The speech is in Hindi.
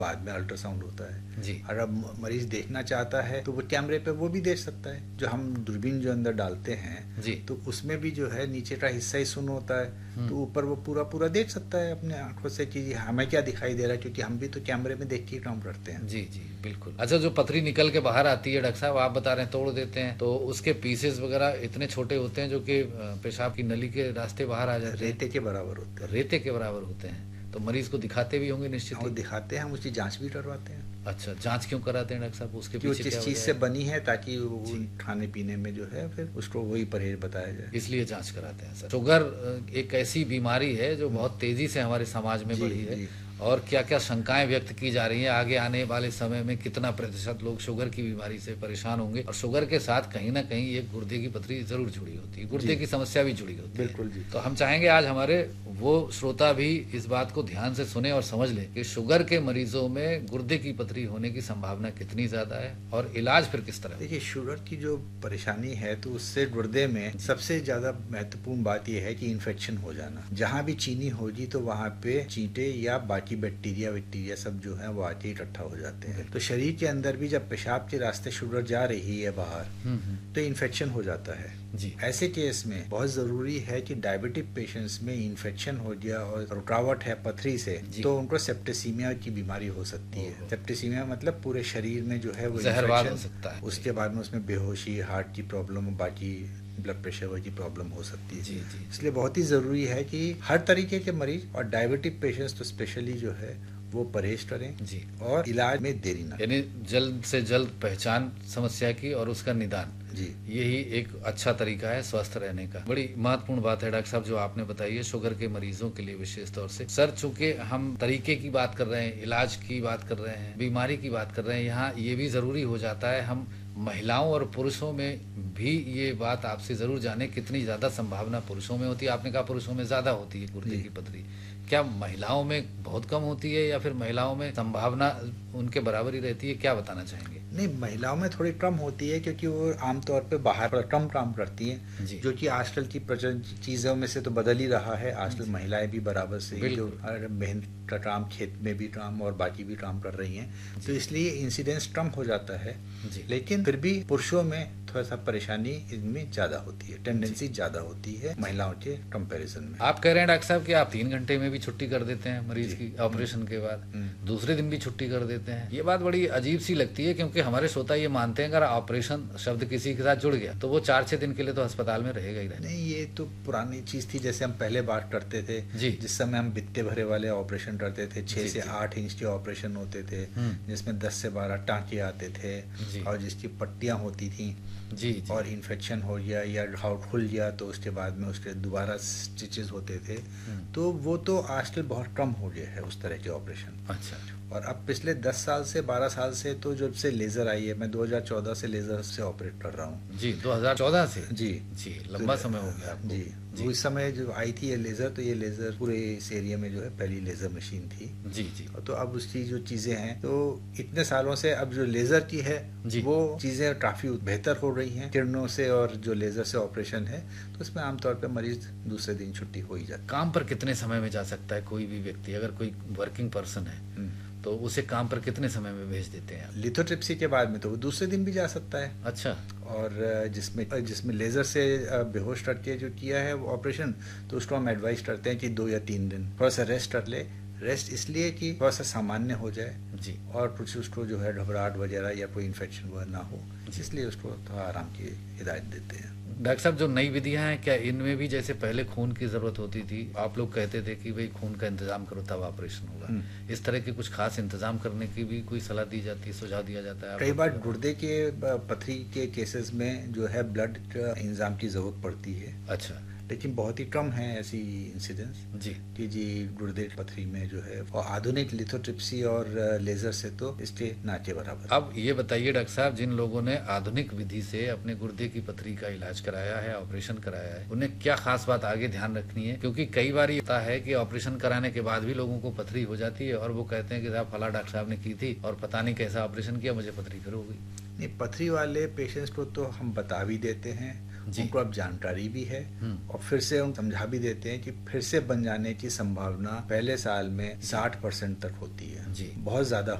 बाद में अल्ट्रासाउंड होता है जी और अब मरीज देखना चाहता है तो वो कैमरे पे वो भी देख सकता है। जो हम दूरबीन जो अंदर डालते हैं जी। तो उसमें भी जो है नीचे का हिस्सा ही सुन होता है, तो ऊपर वो पूरा पूरा देख सकता है अपने आंखों से कि हमें क्या दिखाई दे रहा है, क्योंकि हम भी तो कैमरे में देख के ही काम करते हैं। जी जी बिल्कुल। अच्छा, जो पथरी निकल के बाहर आती है डॉक्टर साहब, आप बता रहे हैं तोड़ देते हैं, तो उसके पीसेस वगैरह इतने छोटे होते हैं जो कि पेशाब की नली के रास्ते बाहर आ जाते हैं, रेते के बराबर होते हैं। रेते के बराबर होते हैं। तो मरीज को दिखाते भी होंगे निश्चित वो ही। दिखाते हैं, हम उसकी जांच भी करवाते हैं अच्छा, जांच क्यों कराते हैं डॉक्टर साहब, उसके कि वो पीछे किस क्या चीज वजह से है? बनी है, ताकि वो जी। खाने पीने में जो है फिर उसको वही परहेज बताया जाए। इसलिए जांच कराते हैं सर। शुगर एक ऐसी बीमारी है जो बहुत तेजी से हमारे समाज में जी बढ़ी है, जी और क्या क्या शंकाएं व्यक्त की जा रही हैं, आगे आने वाले समय में कितना प्रतिशत लोग शुगर की बीमारी से परेशान होंगे, और शुगर के साथ कहीं ना कहीं एक गुर्दे की पथरी जरूर जुड़ी होती है, गुर्दे की समस्या भी जुड़ी होती है। बिल्कुल जी। तो हम चाहेंगे आज हमारे वो श्रोता भी इस बात को ध्यान से सुने और समझ ले कि शुगर के मरीजों में गुर्दे की पथरी होने की संभावना कितनी ज्यादा है और इलाज फिर किस तरह। देखिए, शुगर की जो परेशानी है तो उससे गुर्दे में सबसे ज्यादा महत्वपूर्ण बात यह है कि इन्फेक्शन हो जाना। जहाँ भी चीनी होगी तो वहाँ पे चींटे या बाकी बैक्टीरिया सब जो है वो आके इकट्ठा हो जाते हैं। तो शरीर के अंदर भी जब पेशाब के रास्ते शुगर जा रही है बाहर तो इन्फेक्शन हो जाता है जी। ऐसे केस में बहुत जरूरी है कि डायबिटिक पेशेंट्स में इन्फेक्शन हो गया और रुकावट है पथरी से तो उनको सेप्टिसीमिया की बीमारी हो सकती है। सेप्टिसीमिया मतलब पूरे शरीर में जो है वो जहरवाद हो इन्फेक्शन, सकता है। उसके बाद में उसमें बेहोशी, हार्ट की प्रॉब्लम, बाकी ब्लड प्रेशर की प्रॉब्लम हो सकती है। जी जी। इसलिए बहुत ही ज़रूरी है कि हर तरीके के मरीज और डायबिटिक पेशेंट्स तो स्पेशली जो है वो परहेज करें जी। और इलाज में देरी ना। यानी जल्द से जल्द पहचान समस्या की और उसका निदान, जी, यही एक अच्छा तरीका है स्वस्थ रहने का। बड़ी महत्वपूर्ण बात है डॉक्टर साहब जो आपने बताई है शुगर के मरीजों के लिए विशेष तौर से। सर, चूंकि हम तरीके की बात कर रहे हैं, इलाज की बात कर रहे हैं, बीमारी की बात कर रहे हैं, यहाँ ये भी जरूरी हो जाता है हम महिलाओं और पुरुषों में भी ये बात आपसे जरूर जाने कितनी ज्यादा संभावना पुरुषों में होती है। आपने कहा पुरुषों में ज्यादा होती है गुर्दे की पथरी, क्या महिलाओं में बहुत कम होती है या फिर महिलाओं में संभावना उनके बराबर ही रहती है, क्या बताना चाहेंगे? नहीं, महिलाओं में थोड़ी कम होती है क्योंकि वो आमतौर पे बाहर कम काम करती हैं, जो कि आजकल की प्रचलित चीज़ों में से तो बदल ही रहा है। आजकल महिलाएं भी बराबर से ही जो मेहनत का काम, खेत में भी काम और बाकी भी काम कर रही हैं, तो इसलिए इंसिडेंस कम हो जाता है। लेकिन फिर भी पुरुषों में थोड़ा सा परेशानी इनमें ज्यादा होती है, टेंडेंसी ज्यादा होती है महिलाओं के कंपैरिजन में। आप कह रहे हैं डॉक्टर साहब कि आप 3 घंटे में भी छुट्टी कर देते हैं मरीज की ऑपरेशन के बाद, दूसरे दिन भी छुट्टी कर देते हैं। ये बात बड़ी अजीब सी लगती है क्योंकि हमारे श्रोता ये मानते हैं अगर ऑपरेशन शब्द किसी के साथ जुड़ गया तो वो 4-6 दिन के लिए तो अस्पताल में रहेगा ही रहेगा। नहीं, ये तो पुरानी चीज थी, जैसे हम पहले बात करते थे जिस समय हम बित्ते भरे वाले ऑपरेशन करते थे, 6 से 8 इंच के ऑपरेशन होते थे जिसमें 10 से 12 टाँके आते थे और जिसकी पट्टियां होती थी जी, जी। और इन्फेक्शन हो गया या घाव खुल गया तो उसके बाद में उसके दोबारा स्टिचेस होते थे, तो वो तो आजकल बहुत कम हो गया है उस तरह के ऑपरेशन। अच्छा। और अब पिछले 10 साल से 12 साल से तो जब से लेज़र आई है, मैं 2014 से लेज़र से ऑपरेट कर रहा हूँ। जी, 2014 से? जी जी, लंबा समय हो गया आपको। जी, वो इस समय जो आई थी ये लेज़र, तो ये लेज़र पूरे इस एरिया में जो है पहली लेज़र मशीन थी। जी जी। तो अब उसकी जो चीज़ें हैं तो इतने सालों से अब जो लेज़र की है वो चीज़ें काफ़ी बेहतर हो रही हैं किरणों से, और जो लेज़र से ऑपरेशन है तो उसमें आमतौर पर मरीज दूसरे दिन छुट्टी हो ही जाती है। काम पर कितने समय में जा सकता है कोई भी व्यक्ति, अगर कोई वर्किंग पर्सन है तो उसे काम पर कितने समय में भेज देते हैं? लिथोट्रिप्सी के बाद में तो वो दूसरे दिन भी जा सकता है। अच्छा। और जिसमें लेज़र से बेहोश करके जो किया है वो ऑपरेशन, तो उसको हम एडवाइस करते हैं कि 2 या 3 दिन थोड़ा सा रेस्ट कर ले। रेस्ट इसलिए कि थोड़ा सा सामान्य हो जाए जी, और कुछ उसको जो है घबराहट वगैरह या कोई इन्फेक्शन वह ना हो, इसलिए उसको थोड़ा आराम की हिदायत देते हैं। डॉक्टर साहब जो नई विधियां हैं क्या इनमें भी जैसे पहले खून की जरूरत होती थी, आप लोग कहते थे कि भाई खून का इंतजाम करो तब ऑपरेशन होगा, इस तरह के कुछ खास इंतजाम करने की भी कोई सलाह दी जाती है, सुझाव दिया जाता है? कई बार गुर्दे के पथरी के केसेस में जो है ब्लड का इंतजाम की जरूरत पड़ती है। अच्छा। लेकिन बहुत ही कम है ऐसी इंसिडेंस जी कि जी गुर्दे पथरी में जो है, और आधुनिक लिथोट्रिप्सी और लेजर से तो इसके ना के बराबर। अब ये बताइए डॉक्टर साहब, जिन लोगों ने आधुनिक विधि से अपने गुर्दे की पथरी का इलाज कराया है, ऑपरेशन कराया है, उन्हें क्या खास बात आगे ध्यान रखनी है? क्योंकि कई बार ये होता है कि ऑपरेशन कराने के बाद भी लोगों को पथरी हो जाती है और वो कहते हैं कि साहब फला डॉक्टर साहब ने की थी और पता नहीं कैसा ऑपरेशन किया, मुझे पथरी फिर हो गई। नहीं, पथरी वाले पेशेंट्स को तो हम बता भी देते हैं उनको अब जानकारी भी है और फिर से हम समझा भी देते हैं कि फिर से बन जाने की संभावना पहले साल में 60% तक होती है, बहुत ज्यादा